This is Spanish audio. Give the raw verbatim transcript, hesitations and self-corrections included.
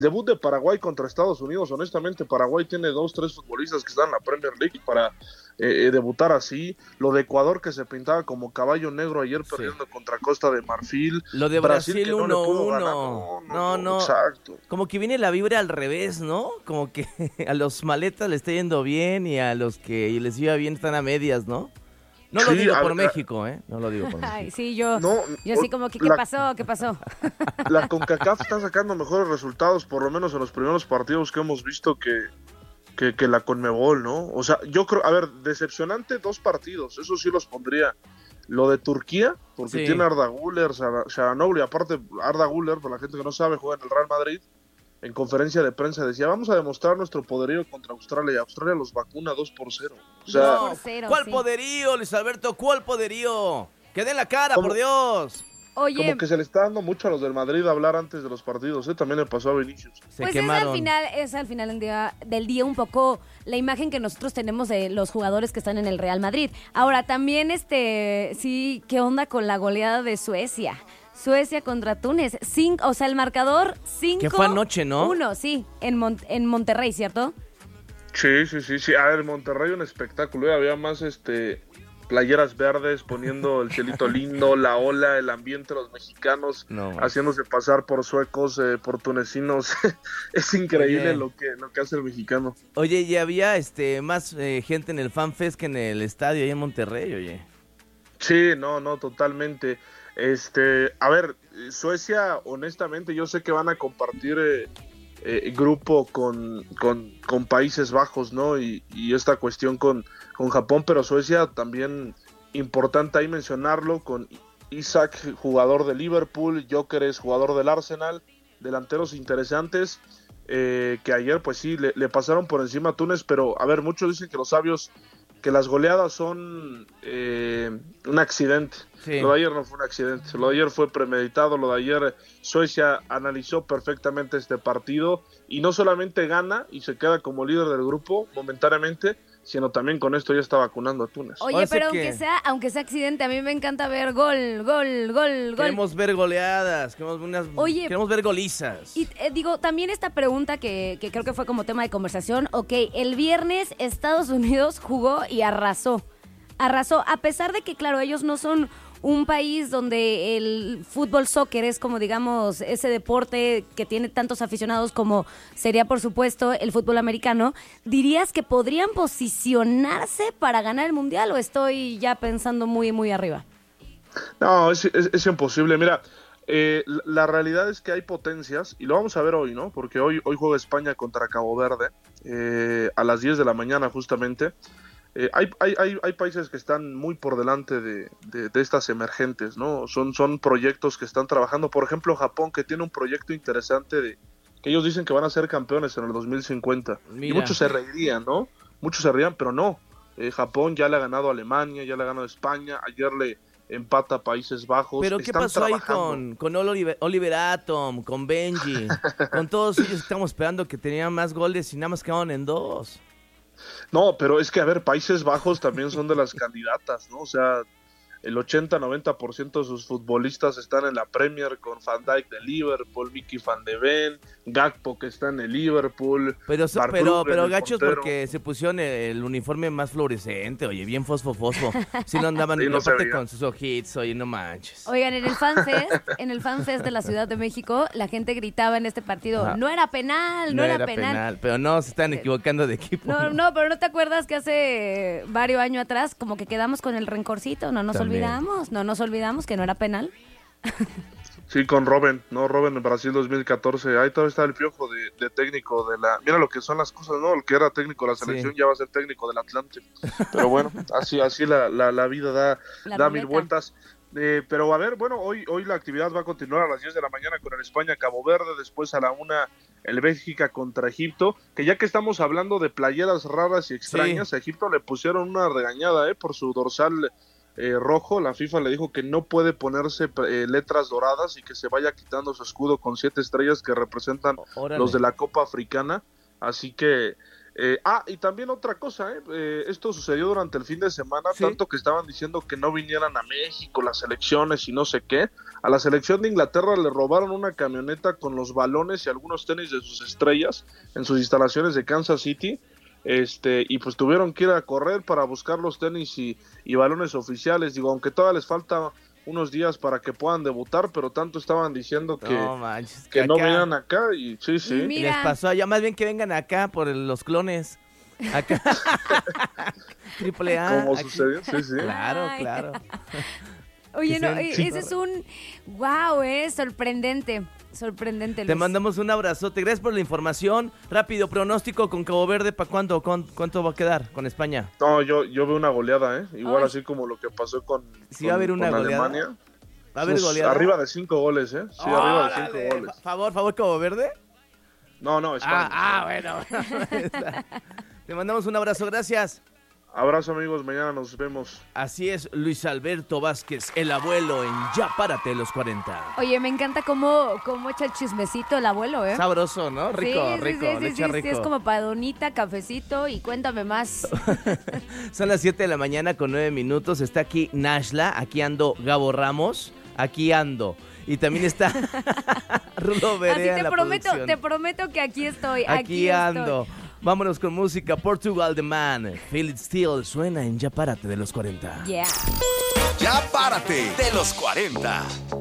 debut de Paraguay contra Estados Unidos. Honestamente, Paraguay tiene dos, tres futbolistas que están en la Premier League para eh, debutar así. Lo de Ecuador, que se pintaba como caballo negro ayer Sí. perdiendo contra Costa de Marfil. Lo de Brasil, que no le uno pudo uno. ganar. No, No, no, no, no. exacto. Como que viene la vibra al revés, ¿no? Como que a los maletas le está yendo bien y a los que les iba bien están a medias, ¿no? No lo Sí, digo a por ver, México, ¿eh? No lo digo por Ay, México. sí, yo, No, yo así como que, ¿qué la- pasó? ¿Qué pasó? La CONCACAF está sacando mejores resultados, por lo menos en los primeros partidos que hemos visto que, que, que la CONMEBOL, ¿no? O sea, yo creo, a ver, decepcionante dos partidos, eso sí los pondría. Lo de Turquía, porque Sí. tiene Arda Güler, Şara- Şaranoglu, y aparte Arda Güler, para la gente que no sabe, juega en el Real Madrid. En conferencia de prensa decía, vamos a demostrar nuestro poderío contra Australia, y Australia los vacuna dos por cero. O sea, No. No, por cero, ¿cuál sí. poderío, Luis Alberto? ¿Cuál poderío? ¡Que den la cara, ¿Cómo? por Dios! Oye, como que se le está dando mucho a los del Madrid hablar antes de los partidos, ¿eh? También le pasó a Vinicius. Se pues quemaron. es al final, es al final del día, del día un poco la imagen que nosotros tenemos de los jugadores que están en el Real Madrid. Ahora, también, este, sí, ¿qué onda con la goleada de Suecia? Suecia contra Túnez. Cinco, o sea, el marcador cinco. Que fue anoche, ¿no? Uno, sí, en, Mon- en Monterrey, ¿cierto? Sí, sí, sí, sí. A ver, Monterrey un espectáculo. ¿eh? Había más este playeras verdes, poniendo el cielito lindo, la ola, el ambiente, los mexicanos No. haciéndose pasar por suecos, eh, por tunecinos. Es increíble Oye. lo que lo que hace el mexicano. Oye, y había este más eh, gente en el FanFest que en el estadio ahí en Monterrey, oye. Sí, no, no, totalmente. Este, a ver, Suecia, honestamente, yo sé que van a compartir eh, eh, grupo con, con, con Países Bajos, ¿no? Y, y esta cuestión con, con Japón, pero Suecia también importante ahí mencionarlo, con Isaac, jugador de Liverpool, Gyökeres, jugador del Arsenal, delanteros interesantes, eh, que ayer pues sí, le, le pasaron por encima a Túnez, pero a ver, muchos dicen que los sabios, que las goleadas son eh, un accidente. Sí. Lo de ayer no fue un accidente, lo de ayer fue premeditado, lo de ayer Suecia analizó perfectamente este partido y no solamente gana y se queda como líder del grupo momentáneamente, sino también con esto ya está vacunando a Túnez. Oye, Ahora sí pero que- aunque sea, aunque sea accidente, a mí me encanta ver gol, gol, gol, gol. Queremos ver goleadas, queremos, unas, Oye, queremos ver golizas. Y eh, digo, también esta pregunta que, que creo que fue como tema de conversación. Ok, el viernes Estados Unidos jugó y arrasó. Arrasó, a pesar de que, claro, ellos no son un país donde el fútbol soccer es como, digamos, ese deporte que tiene tantos aficionados como sería, por supuesto, el fútbol americano. ¿Dirías que podrían posicionarse para ganar el Mundial o estoy ya pensando muy, muy arriba? No, es, es, es imposible. Mira, eh, la, la realidad es que hay potencias, y lo vamos a ver hoy, ¿no? Porque hoy, hoy juega España contra Cabo Verde, eh, a las diez de la mañana justamente. Eh, hay, hay, hay, hay países que están muy por delante de, de, de estas emergentes, ¿no? Son, son proyectos que están trabajando. Por ejemplo, Japón, que tiene un proyecto interesante de que ellos dicen que van a ser campeones en el dos mil cincuenta. Mira. Y muchos se reirían, ¿no? Muchos se reirían, pero no. Eh, Japón ya le ha ganado a Alemania, ya le ha ganado a España. Ayer le empata a Países Bajos. Pero ¿qué Están pasó ahí trabajando. con, con Oliver, Oliver Atom, con Benji? Con todos ellos que estamos esperando que tenían más goles y nada más quedaron en dos. No, pero es que, a ver, Países Bajos también son de las candidatas, ¿no? O sea, el ochenta a noventa por ciento de sus futbolistas están en la Premier, con Van Dijk de Liverpool, Mickey Van de Ven, Gakpo que está en el Liverpool. Pero, so- Barkley pero, en pero el gachos portero. porque se pusieron el, el uniforme más fluorescente, oye, bien fosfo fosfo. Si no andaban, Sí, no y aparte se veía. con sus ojitos, oye, no manches. Oigan, en el FanFest, en el FanFest de la Ciudad de México, la gente gritaba en este partido, Ajá. no era penal, no, era, penal. Pero no, se están equivocando de equipo. No, no, pero ¿no te acuerdas que hace varios años atrás como que quedamos con el rencorcito? No nos También. olvidamos, no nos olvidamos que no era penal. Sí, con Robben, ¿no? Robben en Brasil dos mil catorce. Ahí todavía está el Piojo de, de técnico de la... Mira lo que son las cosas, ¿no? El que era técnico de la selección Sí. ya va a ser técnico del Atlante. Pero bueno, así así la, la, la vida da, La da ruleta. mil vueltas. Eh, pero a ver, bueno, hoy, hoy la actividad va a continuar a las diez de la mañana con el España-Cabo Verde, después a la una el Bélgica contra Egipto, que ya que estamos hablando de playeras raras y extrañas, Sí. a Egipto le pusieron una regañada eh, por su dorsal eh, rojo. La FIFA le dijo que no puede ponerse eh, letras doradas y que se vaya quitando su escudo con siete estrellas que representan Órale. los de la Copa Africana, así que... Eh, ah, y también otra cosa, eh, eh, esto sucedió durante el fin de semana, Sí. tanto que estaban diciendo que no vinieran a México las elecciones y no sé qué. A la selección de Inglaterra le robaron una camioneta con los balones y algunos tenis de sus estrellas en sus instalaciones de Kansas City. Este, y pues tuvieron que ir a correr para buscar los tenis y, y balones oficiales. Digo, aunque todavía les falta unos días para que puedan debutar, pero tanto estaban diciendo que no, manches, que que no acá- venían acá y sí, sí. Mira. Y les pasó allá, más bien que vengan acá por el- los clones. Acá. Triple A. Como aquí. sucedió, sí, sí. Claro, Ay. claro. Oye, Que no, sean eh, chicos. ese es un... Wow, eh, sorprendente. Sorprendente, Te Luis. mandamos un abrazote. Gracias por la información. Rápido, pronóstico con Cabo Verde. ¿Para cuándo? ¿Cuán- ¿Cuánto va a quedar con España? No, yo, yo veo una goleada, ¿eh? Igual Ay. así como lo que pasó con, Sí va a con- haber una con goleada. Alemania. ¿Va a haber Pues, goleada? Arriba de cinco goles, ¿eh? Sí, arriba de ¡Órale! cinco goles. Fa- Favor, favor, Cabo Verde. No, no, España. Ah, ah, bueno. Te mandamos un abrazo, gracias. Abrazo, amigos, mañana nos vemos. Así es, Luis Alberto Vázquez, el abuelo en Ya Párate los cuarenta. Oye, me encanta cómo, cómo echa el chismecito el abuelo, ¿eh? Sabroso, ¿no? Rico, sí, sí, rico, sí, le sí, echa sí, rico. sí, es como para donita, cafecito y cuéntame más. Son las siete de la mañana con nueve minutos. Está aquí Nashla, aquí ando Gabo Ramos, aquí ando. Y también está Rulo Así Berea te en la prometo, producción. te prometo que aquí estoy, Aquí, aquí, ando. estoy. Vámonos con música. Portugal The Man. Feel It Still suena en Ya Párate de los cuarenta. Yeah. Ya párate de los cuarenta.